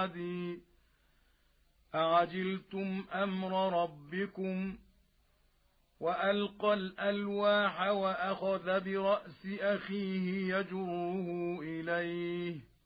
أعجلتم أمر ربكم وألقى الألواح وأخذ برأس أخيه يجره إليه